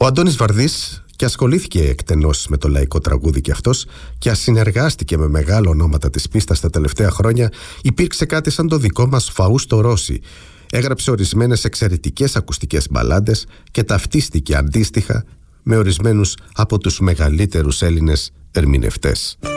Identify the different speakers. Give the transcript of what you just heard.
Speaker 1: Ο Αντώνης Βαρδής και ασχολήθηκε εκτενώς με το λαϊκό τραγούδι και αυτός, και ασυνεργάστηκε με μεγάλα ονόματα της πίστας τα τελευταία χρόνια, υπήρξε κάτι σαν το δικό μας Φαούστο Ρώση. Έγραψε ορισμένες εξαιρετικές ακουστικές μπαλάντες και ταυτίστηκε αντίστοιχα με ορισμένους από τους μεγαλύτερους Έλληνες ερμηνευτές.